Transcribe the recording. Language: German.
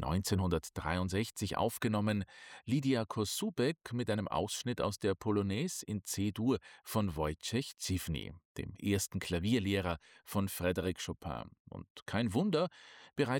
1963 aufgenommen, Lidia Kosubek mit einem Ausschnitt aus der Polonaise in C-Dur von Wojciech Ziwny, dem ersten Klavierlehrer von Frédéric Chopin. Und kein Wunder, bereits